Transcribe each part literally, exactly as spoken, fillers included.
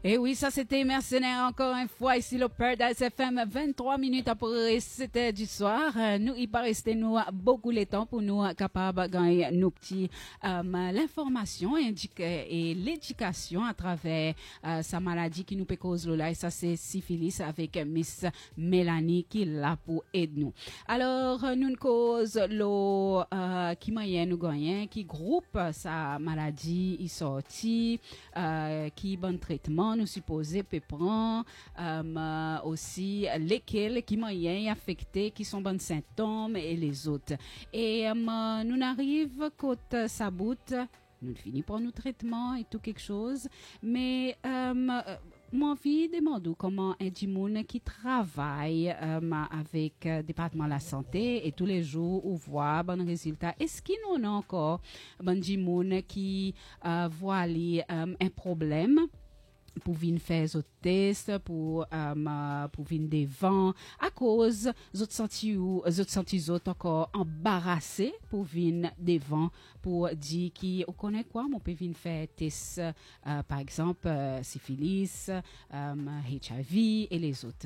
Et oui, ça c'était Mercenaires encore une fois ici le Paradise F M, vingt-trois minutes après sept heures du soir. Euh, Nous, il pas resté nous beaucoup de temps pour nous capables de gagner nos petits euh, l'information indique- et l'éducation à travers euh, sa maladie qui nous peut causer là. Et ça c'est syphilis avec Miss Mélanie qui est là pour aider nous. Alors, euh, nous une cause l'eau euh, qui moyen nous gagnons, qui groupe sa maladie, il sorti, euh, qui bon traitement nous supposons peut prendre, euh, aussi lesquels qui moyen affectés, qui sont bons symptômes et les autres. Et euh, nous n'arrive côté sa bout, nous finissons pour nos traitements et tout quelque chose, mais euh, moi, envie de demander comment un dimoun qui travaille euh, avec le euh, département de la santé et tous les jours ou voit bon résultat. Est-ce qu'il nous a encore bon dimoun qui euh, voit ali, euh, un problème pour venir faire des tests, pour, euh, pour venir devant, à cause des autres senti ou des autres senti autres encore embarrassés pour venir devant, pour dire qui on connaît quoi, on peut venir faire test, euh, par exemple, euh, syphilis, euh, H I V et les autres.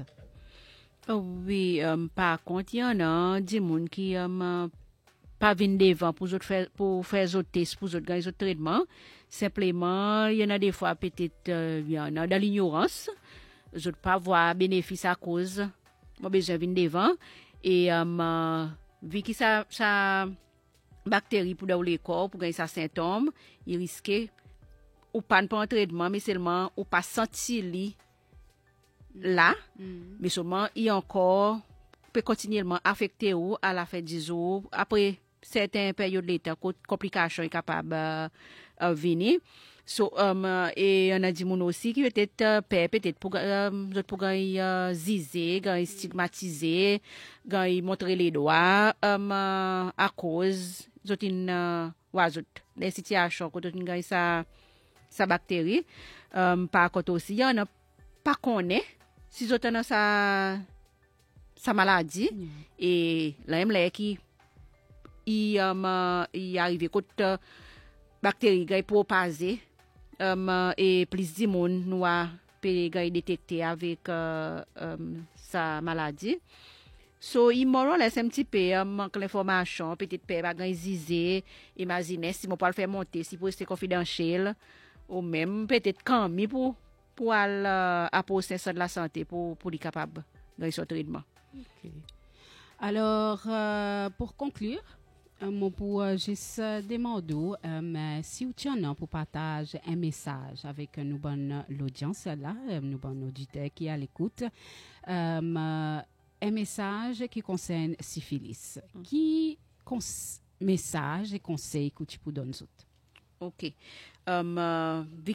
Oh oui, um, par contre, il y en a des gens qui um, pas viennent devant pour faire pour faire des tests, pour gagner des traitements. Simplement, il y en a des fois peut-être euh, il y en a dans l'ignorance, je ne pas voir bénéfice à cause moi besoin venir devant et um, uh, vu que ça ça bactérie pour dans le corps pour gagner ça symptômes, il risque ou pas de prendre traitement mais seulement ou pas sentir li là, mm. mais seulement il y a encore peut continuellement affecter ou à la fin du jour après certaines périodes de temps complications est capable euh, euh, venir so um, et on a dit mon aussi qui peut-être euh, peut-être pour euh, pour gagner euh, ziser gagner stigmatiser gagner montrer les doigts um, euh, à cause d'autres euh, ouais, les situations quand on gagne sa sa bactérie um, par contre aussi il y en a pas connaît si vous avez sa, sa maladie, mm. et là, il y qui il um, il arrive que bactéries qui propagées um, et plus de monde nous a détecté avec uh, um, sa maladie. So, il m'a laissé un petit peu um, manque l'information, peut-être pas gagner zizé, imaginez si on peut le faire monter, si pour rester confidentiel, ou même peut-être quand même pour pour aller euh, à poster de la santé pour pour être capable de ce traitement. Okay. Alors euh, pour conclure, euh, pour euh, juste demander euh, si vous tenez pour partager un message avec nous bonne l'audience là, nous bonne auditeur qui est à l'écoute, euh, un message qui concerne syphilis. Mm. Qui cons- message et conseil que tu peux donner aux autres? OK. Um, uh,